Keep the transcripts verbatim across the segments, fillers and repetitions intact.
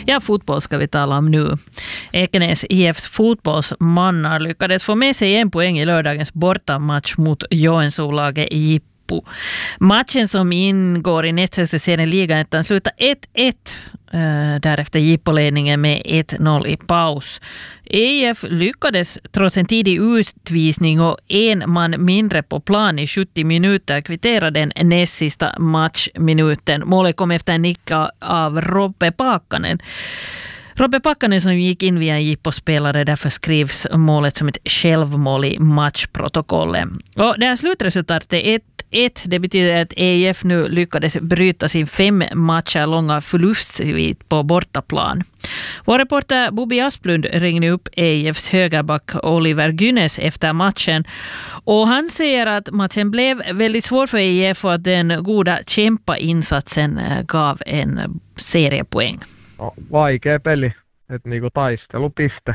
Ja, fotboll ska vi tala om nu. Ekenäs I F:s fotbollsmannar lyckades få med sig en poäng i lördagens bortamatch mot Joensuulaget Jippo. Matchen som ingår i näst högsta serien ligan slutar ett ett. Därefter Jippo-ledningen med ett noll i paus. E F lyckades trots en tidig utvisning och en man mindre på plan i sjuttio minuter kvittera den näst sista matchminuten. Målet kom efter en nick av Robbe Pakkanen. Robbe Pakkanen som gick in via en Jippo-spelare, därför skrivs målet som ett självmål i matchprotokollet. Och det här slutresultatet är ett ett. Det betyder att E F nu lyckades bryta sin fem matcher långa förlustsvit på bortaplan. Vår reporter Bobby Asplund ringde upp E F:s högerback Oliver Gynes efter matchen. Och han säger att matchen blev väldigt svår för E F och att den goda kämpainsatsen gav en seriepoäng. No, vaikea peli, että niinku taistelupiste.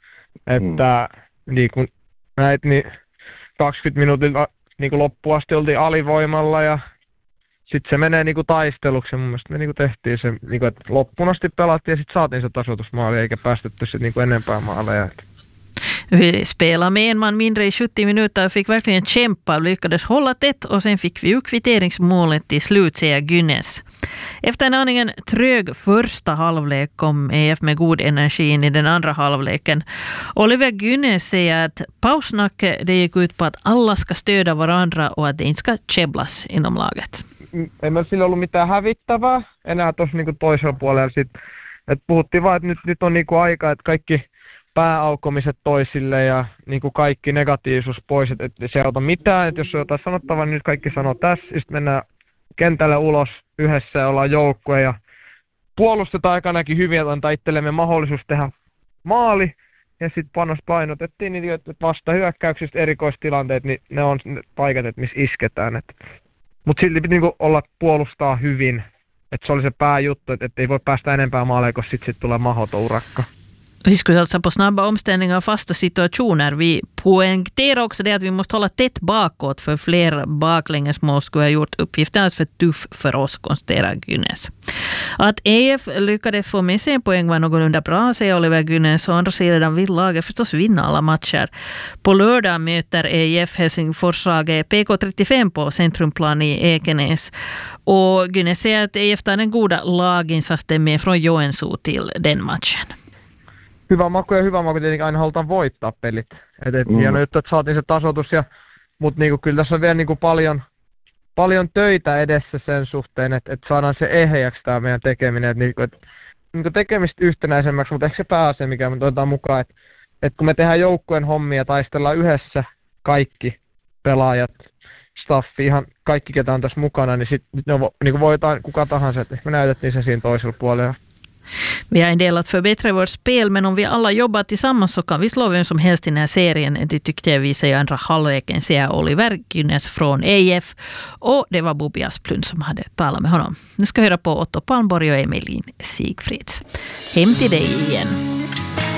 Että mm. niinku näit niin kaksikymmentä minuutin niinku loppuun asti oltiin alivoimalla ja sitten se menee niinku taisteluksi. Mun mielestä me niinku tehtiin se, niinku, että loppuun asti pelattiin ja sitten saatiin se tasoitusmaali eikä päästetty sitten niinku enempää maaleja. Vi spelade med en man mindre i sjuttio minuter och fick verkligen kämpa och lyckades hålla tätt och sen fick vi ju kvitteringsmålet till slut, säger Gynes. Efter en aningen trög första halvlek kom E F med god energi in i den andra halvleken. Oliver Gynes säger att pausnacket det gick ut på att alla ska stödja varandra och att det inte ska käbblas inom laget. Ei meillä sillä ollut mitään hävittävää enää tuossa niinku toisella puolella. Sit, et puhuttiin vaan, että nyt, nyt on niinku aika, että kaikki pääaukomiset toisille ja niinku kaikki negatiivisuus pois, että et se ei ota mitään, että jos on jotain sanottavaa, niin nyt kaikki sanoo tässä, ja sitten mennään kentälle ulos yhdessä ja ollaan joukkue ja puolustetaan aikanakin hyvin, että antaa itsellemme mahdollisuus tehdä maali, ja sitten panos painotettiin, niin että vasta hyökkäyksistä erikoistilanteet, niin ne on ne paikat, että missä isketään. Mutta silti piti niinku olla puolustaa hyvin, että se oli se pääjuttu, että et ei voi päästä enempää maaleja, koska sitten sit tulee mahdoton urakka. Vi skulle satsa på snabba omställningar och fasta situationer. Vi poängterar också det att vi måste hålla tätt bakåt för fler baklängesmål skulle ha gjort uppgiften alldeles för tuff för oss, konstaterar Gynes. Att E F lyckades få med sig en poäng var någorlunda bra, säger Oliver Gynes. Och andra sidan vill laget förstås vinna alla matcher. På lördag möter E F Helsingforslaget P K trettiofem på Centrumplan i Ekenäs. Och Gynes säger att E F tar den goda laginsatsen med från Joensuu till den matchen. Hyvä maku ja hyvä maku tietenkin aina halutaan voittaa pelit. Et, et mm. hieno juttu, että saatiin se tasoitus, ja, mutta niinku, kyllä tässä on vielä niinku paljon, paljon töitä edessä sen suhteen, että et saadaan se ehjäksi tämä meidän tekeminen. Et, niinku, et, niinku tekemistä yhtenäisemmäksi, mutta ehkä se pääasia, mikä me toivotaan mukaan, että et kun me tehdään joukkueen hommia ja taistellaan yhdessä kaikki pelaajat, staffi, ihan kaikki ketä on tässä mukana, niin sitten niinku voitaan kuka tahansa. Et me näytettiin se siinä toisella puolella. Vi har en del att förbättra vårt spel, men om vi alla jobbar tillsammans så kan vi slå vem som helst i den här serien. Det tyckte jag visade i andra halvleken, säger Oliver Gynes från E F. Och det var Bobby Asplund som hade talat med honom. Nu ska vi höra på Otto Palmborg och Emelin Sigfrids. Hem till dig igen.